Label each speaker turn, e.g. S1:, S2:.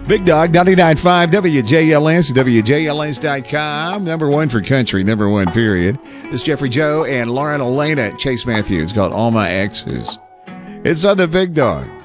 S1: Big Dog 99.5 WJLS, WJLS.com. Number one for country, number one, period. It's Jeffrey Joe and Lauren Elena. Chase Matthews. It's called All My Exes. It's on the Big Dog.